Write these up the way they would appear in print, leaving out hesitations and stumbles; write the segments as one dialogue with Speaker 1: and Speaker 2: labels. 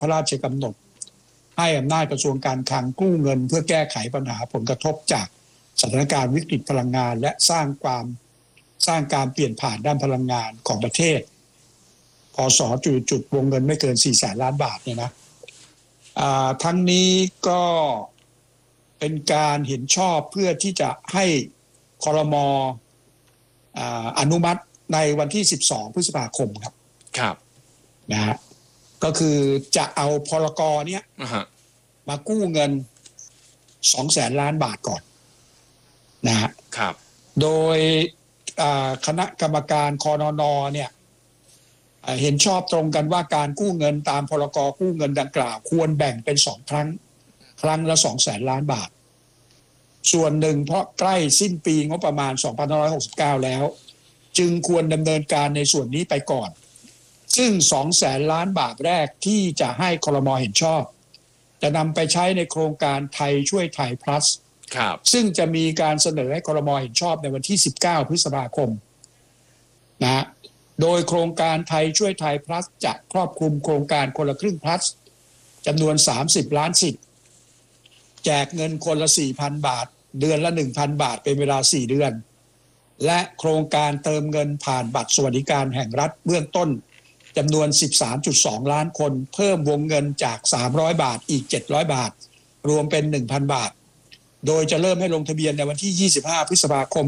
Speaker 1: พระราชกำหนดให้อำนาจกระทรวงการคลังกู้เงินเพื่อแก้ไขปัญหาผลกระทบจากสถานการณ์วิกฤตพลังงานและสร้างการเปลี่ยนผ่านด้านพลังงานของประเทศพศจุดวงเงินไม่เกิน 400,000 ล้านบาทเนี่ยนะทั้งนี้ก็เป็นการเห็นชอบเพื่อที่จะให้ครม.อนุมัติในวันที่12 พฤษภาคมครับ
Speaker 2: ครับ
Speaker 1: นะฮะก็คือจะเอาพรก.เนี้ยมากู้เงิน 200,000 ล้านบาทก่อนนะฮะ
Speaker 2: ครับ
Speaker 1: โดยคณะกรรมการคนน.เนี่ยเห็นชอบตรงกันว่าการกู้เงินตามพรก.กู้เงินดังกล่าวควรแบ่งเป็น2ครั้งละ 200,000 ล้านบาทส่วนหนึ่งเพราะใกล้สิ้นปีงบประมาณ2569แล้วจึงควรดำเนินการในส่วนนี้ไปก่อนซึ่ง 200,000 ล้านบาทแรกที่จะให้ครม.เห็นชอบจะนำไปใช้ในโครงการไทยช่วยไทย plus ซึ่งจะมีการเสนอให้ครม.เห็นชอบในวันที่19 พฤษภาคมนะโดยโครงการไทยช่วยไทย plus จะครอบคลุมโครงการคนละครึ่ง plus จำนวน30 ล้านสิทธิ์แจกเงินคนละ 4,000 บาทเดือนละ 1,000 บาทเป็นเวลา4เดือนและโครงการเติมเงินผ่านบัตรสวัสดิการแห่งรัฐเบื้องต้นจำนวน 13.2 ล้านคนเพิ่มวงเงินจาก300 บาทอีก700 บาทรวมเป็น 1,000 บาทโดยจะเริ่มให้ลงทะเบียนในวันที่25 พฤษภาคม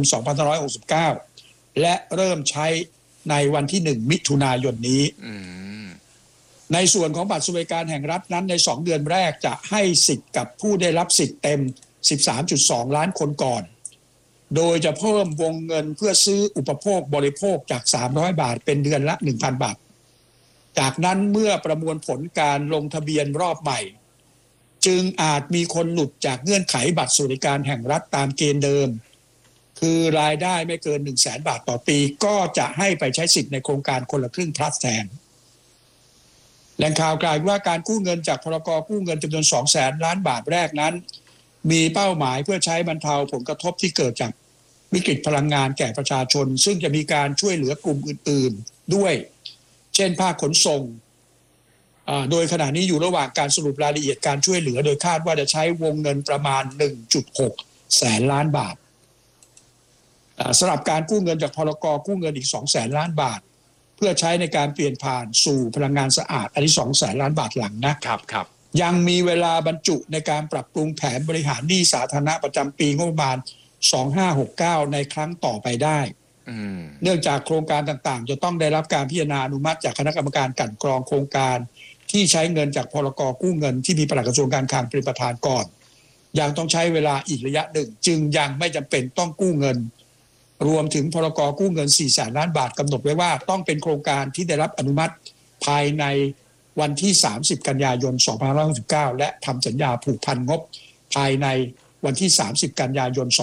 Speaker 1: 2569และเริ่มใช้ในวันที่1 มิถุนายนนี้ในส่วนของบัตรสวัสดิการแห่งรัฐนั้นใน2 เดือนแรกจะให้สิทธิ์กับผู้ได้รับสิทธิ์เต็ม 13.2 ล้านคนก่อนโดยจะเพิ่มวงเงินเพื่อซื้ออุปโภคบริโภคจาก300 บาทเป็นเดือนละ 1,000 บาทจากนั้นเมื่อประมวลผลการลงทะเบียนรอบใหม่จึงอาจมีคนหลุดจากเงื่อนไขบัตรสวัสดิการแห่งรัฐตามเกณฑ์เดิมคือรายได้ไม่เกิน 100,000 บาทต่อปีก็จะให้ไปใช้สิทธิ์ในโครงการคนละครึ่ง plus แทนแหล่งข่าวกล่าวว่าการกู้เงินจากพรก.กู้เงินจำนวน 200,000 ล้านบาทแรกนั้นมีเป้าหมายเพื่อใช้บรรเทาผลกระทบที่เกิดจากวิกฤตพลังงานแก่ประชาชนซึ่งจะมีการช่วยเหลือกลุ่มอื่นๆด้วยเช่นภาคขนส่งโดยขณะนี้อยู่ระหว่างการสรุปรายละเอียดการช่วยเหลือโดยคาดว่าจะใช้วงเงินประมาณ 1.6 แสนล้านบาทสำหรับการกู้เงินจากพรก.กู้เงินอีก 200,000 ล้านบาทเพื่อใช้ในการเปลี่ยนผ่านสู่พลังงานสะอาดอันนี้ 200,000 ล้านบาทหลังนะครับยังมีเวลาบรรจุในการปรับปรุงแผนบริหารหนี้สาธารณะประจำปีงบประมาณ2569ในครั้งต่อไปได้เนื่องจากโครงการต่างๆจะต้องได้รับการพิจารณาอนุมัติจากคณะกรรมการกลั่นกรองโครงการที่ใช้เงินจากพรก.กู้เงินที่มีปลัดกระทรวงการคลังเป็นประธานก่อนยังต้องใช้เวลาอีกระยะหนึ่งจึงยังไม่จำเป็นต้องกู้เงินรวมถึงพรก.กู้เงิน 400,000 ล้านบาทกำหนดไว้ว่าต้องเป็นโครงการที่ได้รับอนุมัติภายในวันที่30 กันยายน 2569และทำสัญญาผูกพันงบภายในวันที่30 กันยายน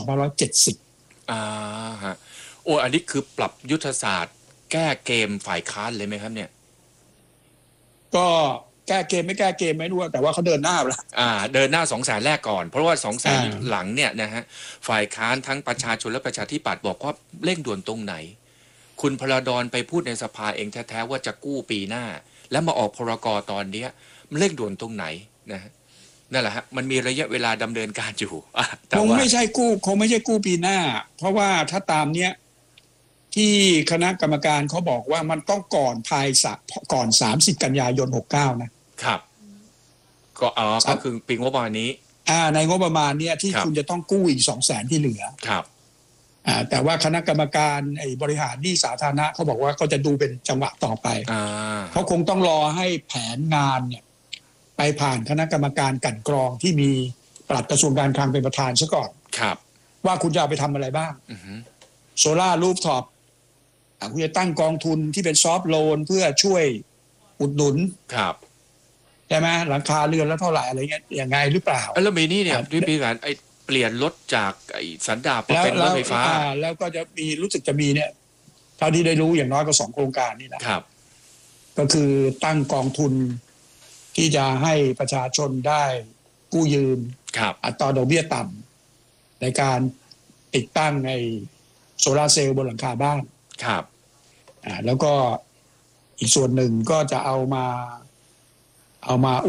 Speaker 1: 2570
Speaker 2: ฮะโอ้อันนี้คือปรับยุทธศาสตร์แก้เกมฝ่ายค้านเลยไหมครับเนี่ย
Speaker 1: ก็แก้เกมไม่แก้เกมไม่รู้แต่ว่าเขาเดินหน้าแล้ว
Speaker 2: เดินหน้า200,000แรกก่อนเพราะว่า200,000หลังเนี่ยนะฮะฝ่ายค้านทั้งประชาชนและประชาธิปัตย์บอกว่าเร่งด่วนตรงไหนคุณพลดรไปพูดในสภาเองแท้ๆว่าจะกู้ปีหน้าแล้วมาออกพรก.ตอนนี้มันเร่งด่วนตรงไหนนะนั่นแหละฮะมันมีระยะเวลาดำเนินการอยู่
Speaker 1: คงไม่ใช่กู้ปีหน้าเพราะว่าถ้าตามเนี้ยที่คณะกรรมการเขาบอกว่ามันต้องก่อน30 กันยายน 69นะครับ
Speaker 2: ก็คือปีงบประมาณนี้
Speaker 1: ในงบประมาณเนี้ยที่คุณจะต้องกู้อีก 200,000 ที่เหลือ
Speaker 2: ครับ
Speaker 1: แต่ว่าคณะกรรมการบริหารหนี้สาธารณะเขาบอกว่าเขาจะดูเป็นจังหวะต่อไปเขาคงต้องรอให้แผนงานเนี่ยไปผ่านคณะกรรมการกลั่นกรองที่มีปลัดกระทรวงการคลังเป็นประธานซะก่อน
Speaker 2: ครับ
Speaker 1: ว่าคุณจะเอาไปทำอะไรบ้างโซล่ารูฟท็อปคุณจะตั้งกองทุนที่เป็นซอฟท์โลนเพื่อช่วยอุดหนุน
Speaker 2: ครับ
Speaker 1: ใช่ไหมหลังคาเรือนแล้วเท่าไหร่อะไรเงี้ยยังไงหรือเปล่า
Speaker 2: แล้วมีนี่เนี่ยด้วยปีการเปลี่ยนรถจากสันดาปเป็นรถไฟฟ้า
Speaker 1: แล้วก็จะมีรู้สึกจะมีเนี่ยเท่าที่ได้รู้อย่างน้อยก็2 โครงการนี่นะครับก็คือตั้งกองทุนที่จะให้ประชาชนได้กู้ยืมอัตราดอกเบี้ยต่ำในการติดตั้งในโซลาร์เซลล์บนหลังคาบ้าน
Speaker 2: ครับ
Speaker 1: แล้วก็อีกส่วนหนึ่งก็จะเอามาเอามา